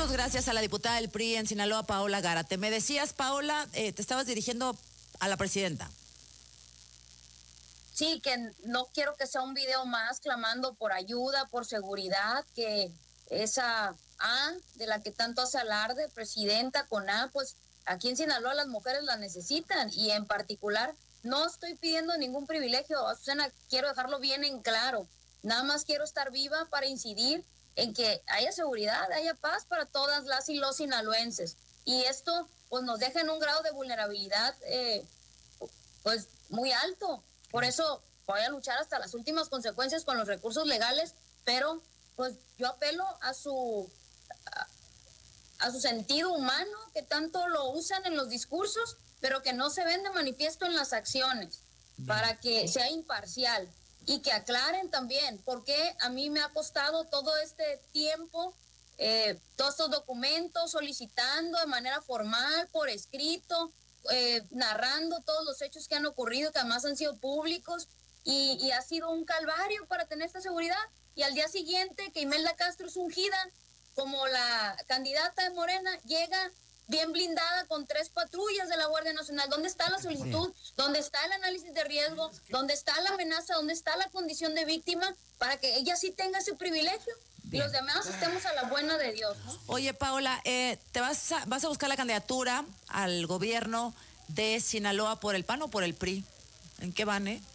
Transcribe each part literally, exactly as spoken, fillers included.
Muchas gracias a la diputada del P R I en Sinaloa, Paola Gárate. Me decías, Paola, eh, te estabas dirigiendo a la presidenta. Sí, que no quiero que sea un video más clamando por ayuda, por seguridad, que esa A de la que tanto hace alarde, presidenta con A, pues aquí en Sinaloa las mujeres la necesitan, y en particular no estoy pidiendo ningún privilegio, Azucena, quiero dejarlo bien en claro, nada más quiero estar viva para incidir en que haya seguridad, haya paz para todas las y los sinaloenses, y esto pues nos deja en un grado de vulnerabilidad eh, pues muy alto. Por eso voy a luchar hasta las últimas consecuencias con los recursos legales, pero pues yo apelo a su a, a su sentido humano, que tanto lo usan en los discursos, pero que no se ven de manifiesto en las acciones, para que sea imparcial y que aclaren también por qué a mí me ha costado todo este tiempo, eh, todos estos documentos, solicitando de manera formal, por escrito, Eh, narrando todos los hechos que han ocurrido, que además han sido públicos, y, y ha sido un calvario para tener esta seguridad. Y al día siguiente que Imelda Castro es ungida como la candidata de Morena, llega bien blindada con tres patrullas de la Guardia Nacional. ¿Dónde está la solicitud? ¿Dónde está el análisis de riesgo? ¿Dónde está la amenaza? ¿Dónde está la condición de víctima? Para que ella sí tenga ese privilegio. Bien. Y los demás estemos a la buena de Dios, ¿no? Oye, Paola, eh, ¿te vas a, vas a buscar la candidatura al gobierno de Sinaloa por el P A N o por el P R I? ¿En qué van, eh?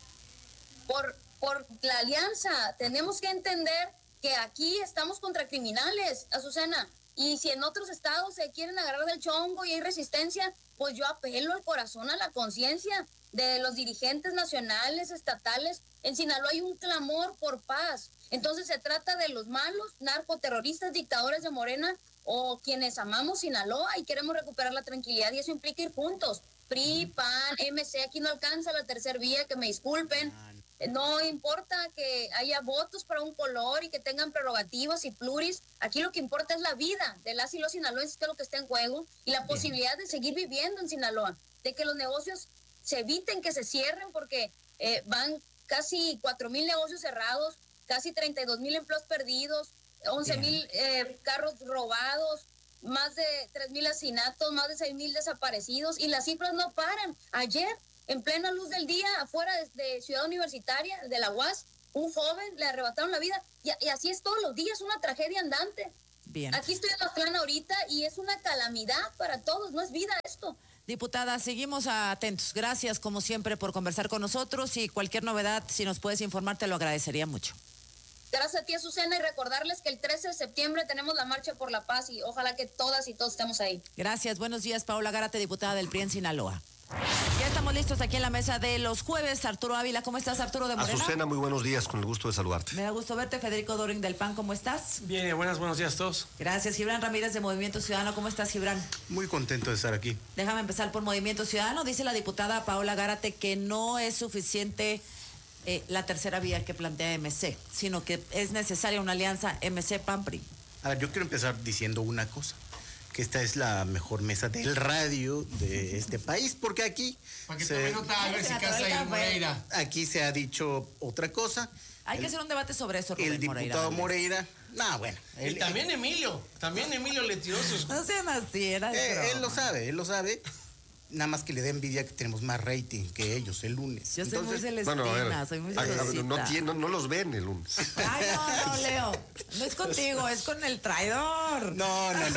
Por, por la alianza. Tenemos que entender que aquí estamos contra criminales, Azucena. Y si en otros estados se quieren agarrar del chongo y hay resistencia, pues yo apelo al corazón, a la conciencia de los dirigentes nacionales, estatales. En Sinaloa hay un clamor por paz. Entonces se trata de los malos narcoterroristas, dictadores de Morena, o quienes amamos Sinaloa y queremos recuperar la tranquilidad, y eso implica ir juntos. P R I, P A N, M C, aquí no alcanza la tercera vía, que me disculpen. No importa que haya votos para un color y que tengan prerrogativas y pluris. Aquí lo que importa es la vida de las y los sinaloenses, que es lo que está en juego, y la posibilidad de seguir viviendo en Sinaloa, de que los negocios se eviten que se cierren, porque eh, van casi cuatro mil negocios cerrados, casi treinta y dos mil empleos perdidos, once mil eh, carros robados, más de tres mil asesinatos, más de seis mil desaparecidos, y las cifras no paran. Ayer, en plena luz del día, afuera de, de Ciudad Universitaria, de la U A S, un joven le arrebataron la vida, y, y así es todos los días, una tragedia andante. Bien. Aquí estoy en la plana ahorita y es una calamidad para todos, no es vida esto. Diputada, seguimos atentos. Gracias, como siempre, por conversar con nosotros, y cualquier novedad, si nos puedes informar, te lo agradecería mucho. Gracias a ti, Azucena, y recordarles que el trece de septiembre tenemos la Marcha por la Paz, y ojalá que todas y todos estemos ahí. Gracias, buenos días, Paola Gárate, diputada del P R I en Sinaloa. Ya estamos listos aquí en la mesa de los jueves. Arturo Ávila, ¿cómo estás, Arturo de Morena? Azucena, muy buenos días, con el gusto de saludarte. Me da gusto verte. Federico Doring del P A N, ¿cómo estás? Bien, buenas, buenos días a todos. Gracias. Gibran Ramírez de Movimiento Ciudadano, ¿cómo estás, Gibran? Muy contento de estar aquí. Déjame empezar por Movimiento Ciudadano. Dice la diputada Paola Gárate que no es suficiente eh, la tercera vía que plantea M C, sino que es necesaria una alianza M C P A N P R I. A ver, yo quiero empezar diciendo una cosa, que esta es la mejor mesa del radio de este país, porque aquí Para que se, tome nota, a ver si casa y Moreira. Aquí se ha dicho otra cosa. Hay el, que hacer un debate sobre eso, Rubén El diputado Moreira, no, nah, bueno. Él, y también él, Emilio, también Emilio le tiró sus... No sean así, era eh, Él lo sabe, él lo sabe. Nada más que le da envidia que tenemos más rating que ellos el lunes. Yo soy Entonces, muy celestina, bueno, a ver, soy muy a, celestina. No, no, no los ven el lunes. Ay, no, no, Leo. No es contigo, es con el traidor. No, no, no.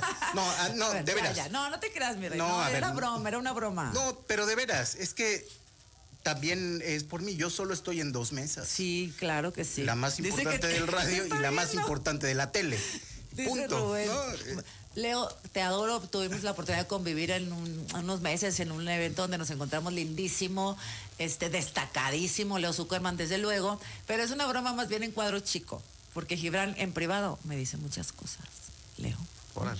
No, no, ver, de veras. Ya, ya. No, no te creas, mi rey. No, no era ver, broma, era una broma. No, pero de veras, es que también es por mí. Yo solo estoy en dos mesas. Sí, claro que sí. La más importante del radio y la más viendo? importante de la tele. Dice Punto. Rubén. ¿No? Leo, te adoro. Tuvimos la oportunidad de convivir en un, unos meses en un evento donde nos encontramos lindísimo, este, destacadísimo, Leo Zuckerman, desde luego. Pero es una broma más bien en cuadro chico, porque Gibran en privado me dice muchas cosas, Leo. Órale.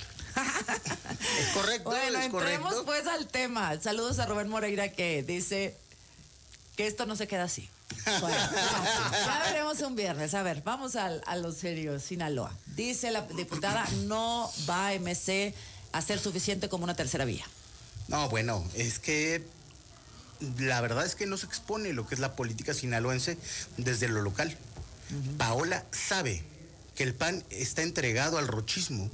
Es correcto, bueno, es entremos correcto. pues al tema. Saludos a Rubén Moreira, que dice que esto no se queda así. Bueno, ya, ya veremos un viernes. A ver, vamos al, a lo serio. Sinaloa. Dice la diputada, no va M C a ser suficiente como una tercera vía. No, bueno, es que la verdad es que no se expone lo que es la política sinaloense desde lo local. Uh-huh. Paola sabe que el P A N está entregado al rochismo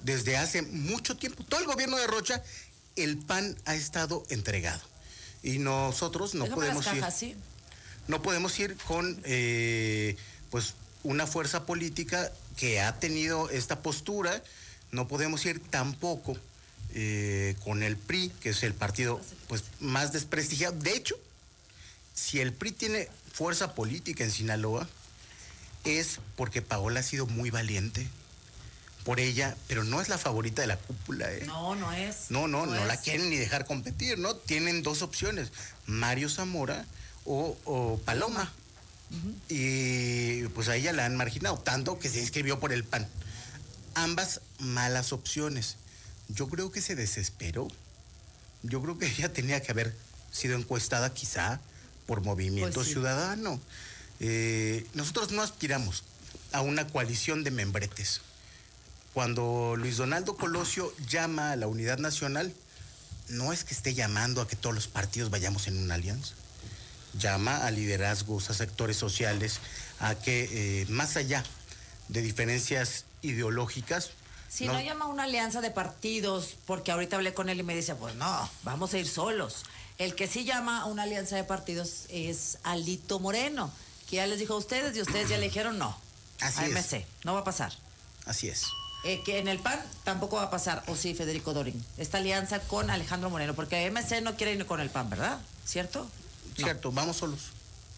desde hace mucho tiempo. Todo el gobierno de Rocha, el P A N ha estado entregado. Y nosotros no Déjame podemos las cajas, ir. ¿sí? No podemos ir con eh, pues una fuerza política que ha tenido esta postura. No podemos ir tampoco eh, con el P R I, que es el partido pues más desprestigiado. De hecho, si el P R I tiene fuerza política en Sinaloa, es porque Paola ha sido muy valiente por ella, pero no es la favorita de la cúpula, ¿eh? No, no es. No, no, no, es. la quieren ni dejar competir, ¿no? Tienen dos opciones, Mario Zamora o, o Paloma. Uh-huh. Y pues a ella la han marginado, tanto que se inscribió por el P A N. Ambas malas opciones. Yo creo que se desesperó. Yo creo que ella tenía que haber sido encuestada quizá por Movimiento Pues sí. Ciudadano. Eh, nosotros no aspiramos a una coalición de membretes. Cuando Luis Donaldo Colosio llama a la unidad nacional, no es que esté llamando a que todos los partidos vayamos en una alianza. Llama a liderazgos, a sectores sociales, a que eh, más allá de diferencias ideológicas... Si no, no llama a una alianza de partidos, porque ahorita hablé con él y me dice, pues no, vamos a ir solos. El que sí llama a una alianza de partidos es Alito Moreno, que ya les dijo a ustedes y ustedes ya le dijeron no. Así a es. M C, no va a pasar. Así es. Eh, que en el P A N tampoco va a pasar, o sí, Federico Dorin, esta alianza con Alejandro Moreno, porque M C no quiere ir con el P A N, ¿verdad? ¿Cierto? Cierto, no. Vamos solos.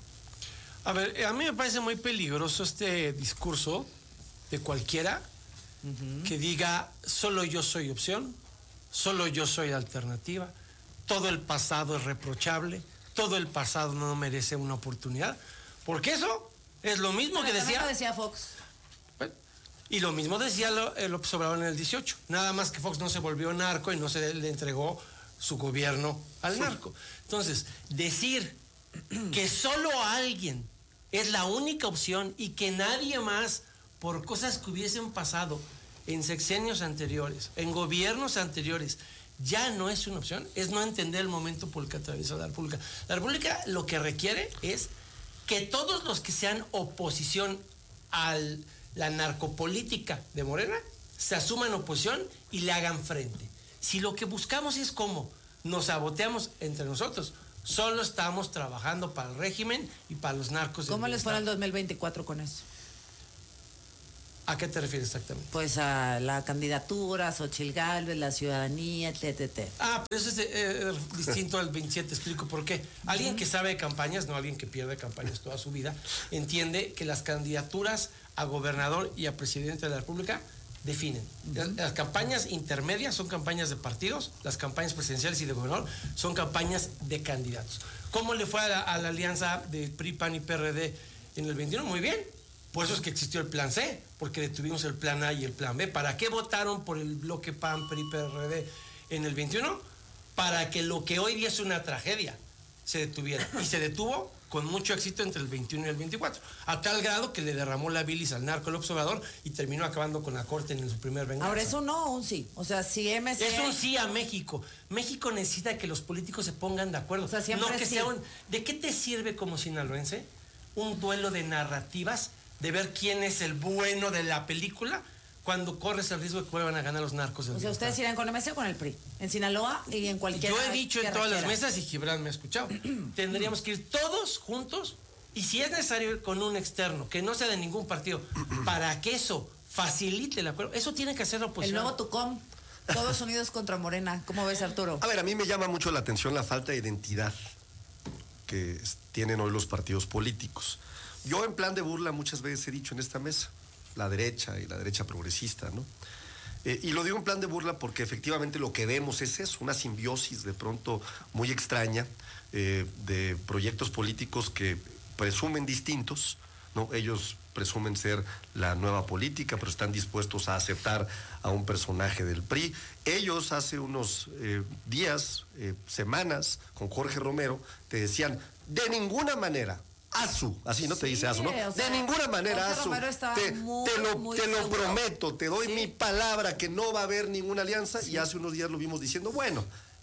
A ver, a mí me parece muy peligroso este discurso de cualquiera uh-huh. que diga solo yo soy opción, solo yo soy alternativa, todo el pasado es reprochable, todo el pasado no merece una oportunidad, porque eso es lo mismo Pero que decía... lo decía Fox. Bueno, y lo mismo decía lo, el López Obrador en el dieciocho, nada más que Fox no se volvió narco y no se le entregó su gobierno al sí. narco. Entonces, decir que solo alguien es la única opción y que nadie más, por cosas que hubiesen pasado en sexenios anteriores, en gobiernos anteriores, ya no es una opción, es no entender el momento por el que atraviesa la República. La República lo que requiere es que todos los que sean oposición a la narcopolítica de Morena se asuman oposición y le hagan frente. Si lo que buscamos es cómo nos saboteamos entre nosotros, solo estamos trabajando para el régimen y para los narcos. ¿Cómo les fue en el dos mil veinticuatro con eso? ¿A qué te refieres exactamente? Pues a la candidatura, Xochitl Gálvez, la ciudadanía, etcétera. Ah, pero eso es eh, distinto al veintisiete, explico por qué. Alguien que sabe de campañas, no alguien que pierde campañas toda su vida, entiende que las candidaturas a gobernador y a presidente de la República definen. Uh-huh. Las campañas intermedias son campañas de partidos, las campañas presidenciales y de gobernador son campañas de candidatos. ¿Cómo le fue a la, a la alianza de P R I, P A N y P R D en el veintiuno? Muy bien. Por eso es que existió el plan C, porque detuvimos el plan A y el plan B. ¿Para qué votaron por el bloque P A N, P R I, P R D en el veintiuno? Para que lo que hoy día es una tragedia se detuviera. Y se detuvo con mucho éxito entre el veintiuno y el veinticuatro. A tal grado que le derramó la bilis al narco López Obrador y terminó acabando con la corte en su primer venganza. Ahora, ¿es un no o un sí? O sea, si M C... Es un sí a México. México necesita que los políticos se pongan de acuerdo. O sea, siempre no que sí. sea un... ¿De qué te sirve como sinaloense un duelo de narrativas de ver quién es el bueno de la película cuando corres el riesgo de que vuelvan a ganar los narcos del O sea, ¿ustedes irán con M C o con el P R I? En Sinaloa y en cualquier... Yo he dicho en todas las mesas, y Gibran me ha escuchado, tendríamos que ir todos juntos, y si es necesario ir con un externo, que no sea de ningún partido, para que eso facilite el acuerdo, eso tiene que hacer la oposición. El nuevo Tucom, todos unidos contra Morena. ¿Cómo ves, Arturo? A ver, a mí me llama mucho la atención la falta de identidad que tienen hoy los partidos políticos. Yo en plan de burla muchas veces he dicho en esta mesa, la derecha y la derecha progresista, ¿no? Eh, y lo digo en plan de burla porque efectivamente lo que vemos es eso, una simbiosis de pronto muy extraña eh, de proyectos políticos que presumen distintos, ¿no? Ellos presumen ser la nueva política, pero están dispuestos a aceptar a un personaje del P R I. Ellos hace unos eh, días, eh, semanas, con Jorge Romero, te decían, de ninguna manera, Azu, así no te Sí, dice Azu, ¿no? o sea, de ninguna manera, Jorge Azu. Romero estaba Te, muy, te lo, muy te lo seguro. prometo, te doy Sí. mi palabra que no va a haber ninguna alianza, Sí. y hace unos días lo vimos diciendo, bueno,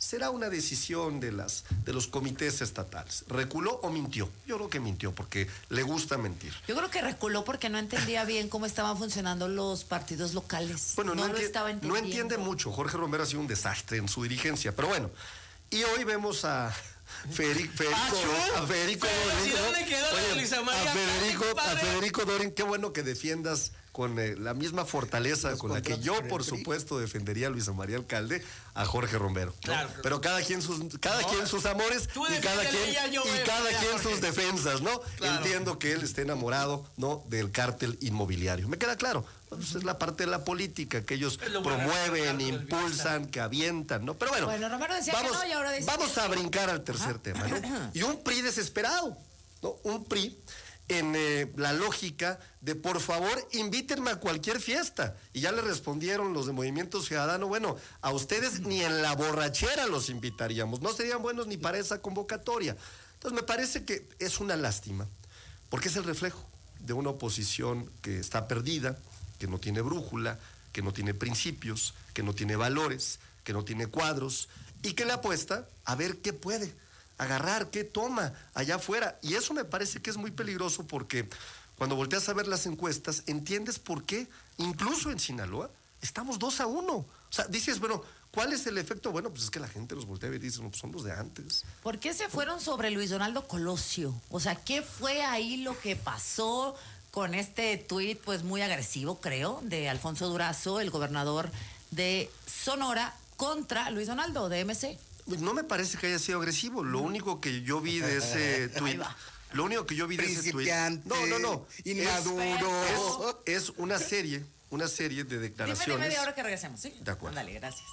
será una decisión de, las, de los comités estatales. ¿Reculó o mintió? Yo creo que mintió porque le gusta mentir. Yo creo que reculó porque no entendía bien cómo estaban funcionando los partidos locales. Bueno, no, no, lo enti- estaba no entendiendo. entiende mucho. Jorge Romero ha sido un desastre en su dirigencia, pero bueno. Y hoy vemos a Federico, Federico, a Federico Dorin. ¿Y dónde quedó la Oye, Luisa María a Federico, Calde, a Federico Dorin, qué bueno que defiendas con eh, la misma fortaleza Los con la que contratos yo, con el por P R I. supuesto, defendería a Luisa María Alcalde, a Jorge Romero. ¿no? Claro. Pero cada quien sus, cada No, quien sus amores tú y cada defiéndele, quien, ella, yo y voy a cada defender a quien Jorge. sus defensas, ¿no? Claro. Entiendo que él esté enamorado, ¿no? Del cártel inmobiliario. Me queda claro. Pues es la parte de la política que ellos Es lo bueno, promueven, el impulsan, que avientan, ¿no? Pero bueno, Bueno, Romero decía vamos, que no y ahora dice vamos que a sí. brincar al tercer tema, ¿no? Y un P R I desesperado, ¿no? Un P R I en eh, la lógica de, por favor, invítenme a cualquier fiesta. Y ya le respondieron los de Movimiento Ciudadano, bueno, a ustedes ni en la borrachera los invitaríamos, no serían buenos ni para esa convocatoria. Entonces me parece que es una lástima, porque es el reflejo de una oposición que está perdida, que no tiene brújula, que no tiene principios, que no tiene valores, que no tiene cuadros, y que le apuesta a ver qué puede agarrar, qué toma allá afuera. Y eso me parece que es muy peligroso porque cuando volteas a ver las encuestas, entiendes por qué, incluso en Sinaloa, estamos dos a uno. O sea, dices, bueno, ¿cuál es el efecto? Bueno, pues es que la gente los voltea a ver y dice, no, pues son los de antes. ¿Por qué se fueron sobre Luis Donaldo Colosio? O sea, ¿qué fue ahí lo que pasó con este tuit, pues muy agresivo, creo, de Alfonso Durazo, el gobernador de Sonora, contra Luis Donaldo, de M C? No me parece que haya sido agresivo. Lo único que yo vi de ese tuit, lo único que yo vi de ese tuit, Principiante, no, no, no, inmaduro. es, es una serie, una serie de Dime declaraciones. de media hora que regresemos, ¿sí? De acuerdo. Ándale, gracias.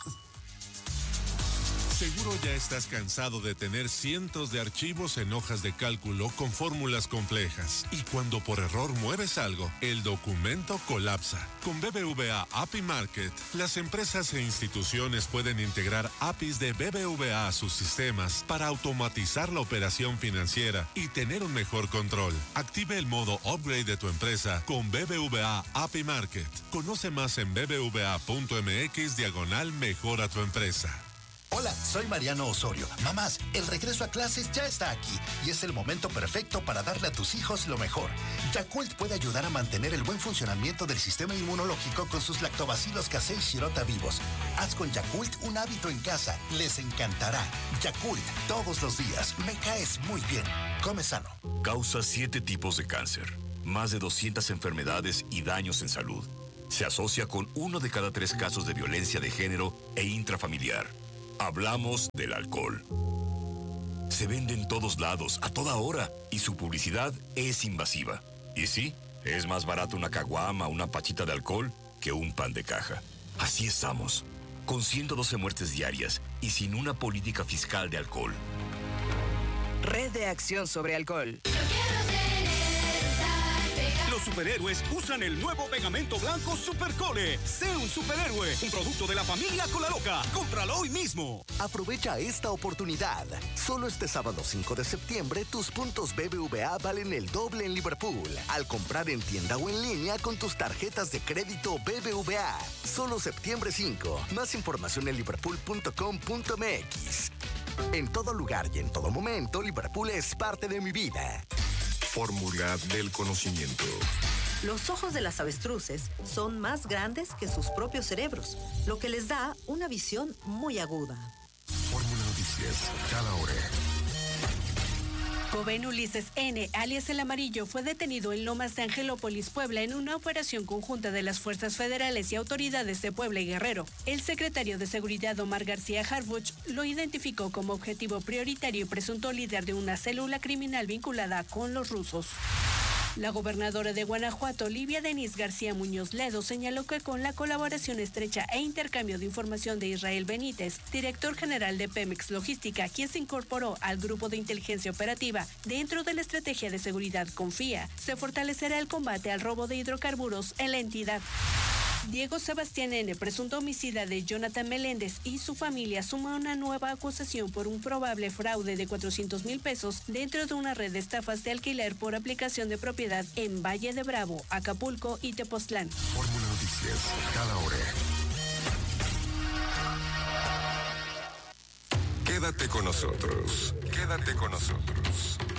Seguro ya estás cansado de tener cientos de archivos en hojas de cálculo con fórmulas complejas. Y cuando por error mueves algo, el documento colapsa. Con B B V A A P I Market, las empresas e instituciones pueden integrar A P Is de B B V A a sus sistemas para automatizar la operación financiera y tener un mejor control. Active el modo Upgrade de tu empresa con B B V A A P I Market. Conoce más en bbva.mx diagonal mejora tu empresa. Hola, soy Mariano Osorio. Mamás, el regreso a clases ya está aquí y es el momento perfecto para darle a tus hijos lo mejor. Yakult puede ayudar a mantener el buen funcionamiento del sistema inmunológico con sus lactobacilos casei shirota vivos. Haz con Yakult un hábito en casa. Les encantará. Yakult, todos los días. Me caes muy bien. Come sano. Causa siete tipos de cáncer, más de doscientas enfermedades y daños en salud. Se asocia con uno de cada tres casos de violencia de género e intrafamiliar. Hablamos del alcohol. Se vende en todos lados, a toda hora, y su publicidad es invasiva. Y sí, es más barato una caguama o una pachita de alcohol que un pan de caja. Así estamos, con ciento doce muertes diarias y sin una política fiscal de alcohol. Red de Acción sobre Alcohol. Los superhéroes usan el nuevo pegamento blanco Supercole. Sé un superhéroe, un producto de la familia Cola Loca. Cómpralo hoy mismo. Aprovecha esta oportunidad. Solo este sábado cinco de septiembre, tus puntos B B V A valen el doble en Liverpool. Al comprar en tienda o en línea con tus tarjetas de crédito B B V A. Solo septiembre cinco. Más información en liverpool punto com punto m x. En todo lugar y en todo momento, Liverpool es parte de mi vida. Fórmula del conocimiento. Los ojos de las avestruces son más grandes que sus propios cerebros, lo que les da una visión muy aguda. Fórmula Noticias, cada hora. Joven Ulises N., alias El Amarillo, fue detenido en Lomas de Angelópolis, Puebla, en una operación conjunta de las fuerzas federales y autoridades de Puebla y Guerrero. El secretario de Seguridad, Omar García Harfuch, lo identificó como objetivo prioritario y presunto líder de una célula criminal vinculada con los rusos. La gobernadora de Guanajuato, Livia Denise García Muñoz Ledo, señaló que con la colaboración estrecha e intercambio de información de Israel Benítez, director general de Pemex Logística, quien se incorporó al grupo de inteligencia operativa dentro de la estrategia de seguridad Confía, se fortalecerá el combate al robo de hidrocarburos en la entidad. Diego Sebastián N., presunto homicida de Jonathan Meléndez, y su familia suma una nueva acusación por un probable fraude de cuatrocientos mil pesos dentro de una red de estafas de alquiler por aplicación de propiedad en Valle de Bravo, Acapulco y Tepoztlán. Fórmula Noticias, cada hora. Quédate con nosotros. Quédate con nosotros.